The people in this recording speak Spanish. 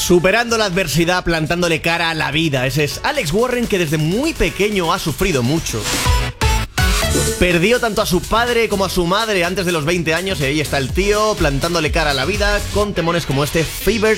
Superando la adversidad, plantándole cara a la vida. Ese es Alex Warren, que desde muy pequeño ha sufrido mucho. Perdió tanto a su padre como a su madre antes de los 20 años y ahí está el tío plantándole cara a la vida con temones como este Fever